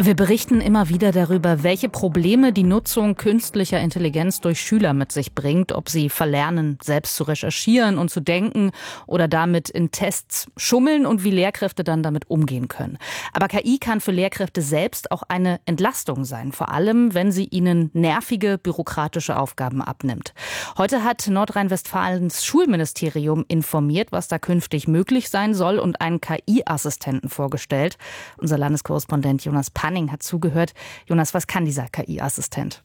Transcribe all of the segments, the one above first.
Wir berichten immer wieder darüber, welche Probleme die Nutzung künstlicher Intelligenz durch Schüler mit sich bringt, ob sie verlernen, selbst zu recherchieren und zu denken oder damit in Tests schummeln und wie Lehrkräfte dann damit umgehen können. Aber KI kann für Lehrkräfte selbst auch eine Entlastung sein, vor allem wenn sie ihnen nervige bürokratische Aufgaben abnimmt. Heute hat Nordrhein-Westfalens Schulministerium informiert, was da künftig möglich sein soll und einen KI-Assistenten vorgestellt. Unser Landeskorrespondent Jonas Panning hat zugehört. Jonas, was kann dieser KI-Assistent?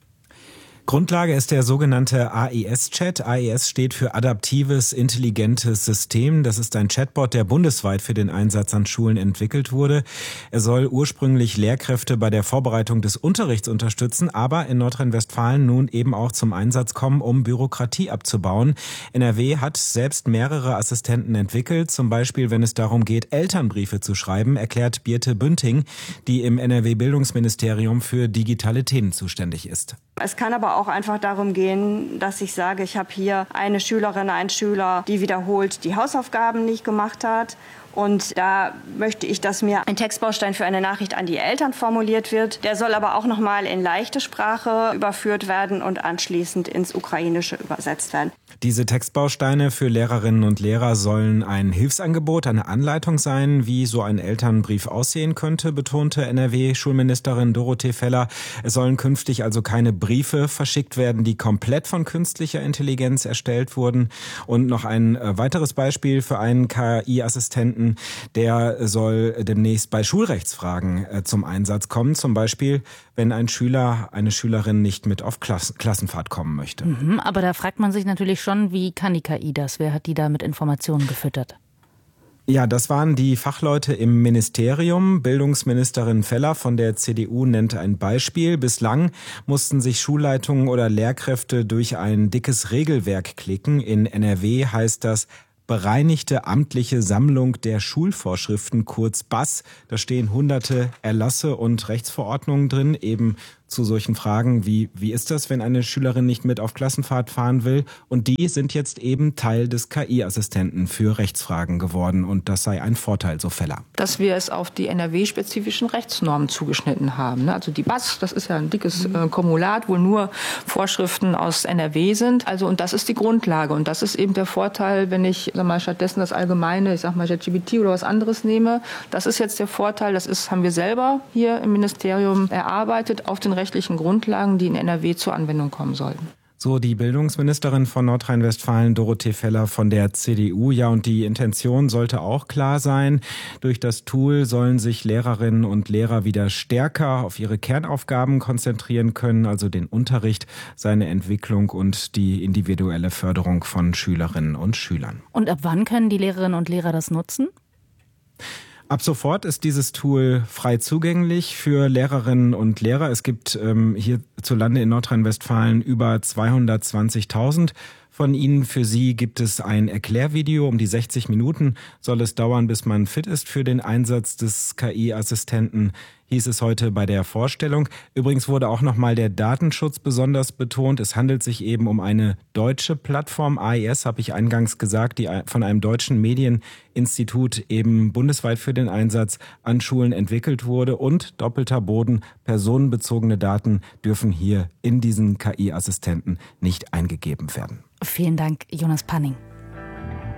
Grundlage ist der sogenannte AIS-Chat. AIS steht für Adaptives Intelligentes System. Das ist ein Chatbot, der bundesweit für den Einsatz an Schulen entwickelt wurde. Er soll ursprünglich Lehrkräfte bei der Vorbereitung des Unterrichts unterstützen, aber in Nordrhein-Westfalen nun eben auch zum Einsatz kommen, um Bürokratie abzubauen. NRW hat selbst mehrere Assistenten entwickelt, zum Beispiel wenn es darum geht, Elternbriefe zu schreiben, erklärt Birte Bünting, die im NRW-Bildungsministerium für digitale Themen zuständig ist. Es kann aber auch einfach darum gehen, dass ich sage, ich habe hier eine Schülerin, einen Schüler, die wiederholt die Hausaufgaben nicht gemacht hat. Und da möchte ich, dass mir ein Textbaustein für eine Nachricht an die Eltern formuliert wird. Der soll aber auch nochmal in leichte Sprache überführt werden und anschließend ins Ukrainische übersetzt werden. Diese Textbausteine für Lehrerinnen und Lehrer sollen ein Hilfsangebot, eine Anleitung sein, wie so ein Elternbrief aussehen könnte, betonte NRW-Schulministerin Dorothee Feller. Es sollen künftig also keine Briefe verschickt werden, die komplett von künstlicher Intelligenz erstellt wurden. Und noch ein weiteres Beispiel für einen KI-Assistenten, der soll demnächst bei Schulrechtsfragen zum Einsatz kommen. Zum Beispiel, wenn ein Schüler, eine Schülerin nicht mit auf Klassenfahrt kommen möchte. Aber da fragt man sich natürlich schon, wie kann die KI das? Wer hat die da mit Informationen gefüttert? Ja, das waren die Fachleute im Ministerium. Bildungsministerin Feller von der CDU nennt ein Beispiel. Bislang mussten sich Schulleitungen oder Lehrkräfte durch ein dickes Regelwerk klicken. In NRW heißt das bereinigte amtliche Sammlung der Schulvorschriften, kurz BASS. Da stehen hunderte Erlasse und Rechtsverordnungen drin, eben zu solchen Fragen wie ist das, wenn eine Schülerin nicht mit auf Klassenfahrt fahren will? Und die sind jetzt eben Teil des KI-Assistenten für Rechtsfragen geworden. Und das sei ein Vorteil, so Feller. Dass wir es auf die NRW-spezifischen Rechtsnormen zugeschnitten haben. Also die BASS, das ist ja ein dickes Kumulat, wo nur Vorschriften aus NRW sind. Also und das ist die Grundlage. Und das ist eben der Vorteil, wenn ich stattdessen das Allgemeine, ChatGPT oder was anderes nehme. Das ist jetzt der Vorteil, haben wir selber hier im Ministerium erarbeitet auf den rechtlichen Grundlagen, die in NRW zur Anwendung kommen sollten. So die Bildungsministerin von Nordrhein-Westfalen, Dorothee Feller von der CDU. Ja, und die Intention sollte auch klar sein. Durch das Tool sollen sich Lehrerinnen und Lehrer wieder stärker auf ihre Kernaufgaben konzentrieren können, also den Unterricht, seine Entwicklung und die individuelle Förderung von Schülerinnen und Schülern. Und ab wann können die Lehrerinnen und Lehrer das nutzen? Ab sofort ist dieses Tool frei zugänglich für Lehrerinnen und Lehrer. Es gibt hierzulande in Nordrhein-Westfalen über 220.000 von ihnen. Für sie gibt es ein Erklärvideo. Um die 60 Minuten soll es dauern, bis man fit ist für den Einsatz des KI-Assistenten, hieß es heute bei der Vorstellung. Übrigens wurde auch nochmal der Datenschutz besonders betont. Es handelt sich eben um eine deutsche Plattform. AIS, habe ich eingangs gesagt, die von einem deutschen Medieninstitut eben bundesweit für den Einsatz an Schulen entwickelt wurde. Und doppelter Boden, personenbezogene Daten dürfen hier in diesen KI-Assistenten nicht eingegeben werden. Vielen Dank, Jonas Panning.